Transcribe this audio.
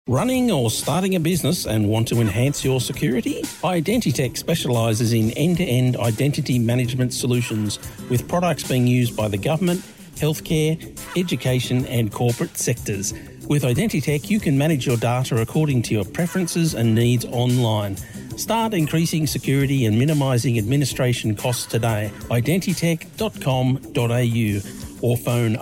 Running or starting a business and want to enhance your security? Identitech specialises in end-to-end identity management solutions with products being used by the government, healthcare, education and corporate sectors. With Identitech, you can manage your data according to your preferences and needs online. Start increasing security and minimising administration costs today. Identitech.com.au or phone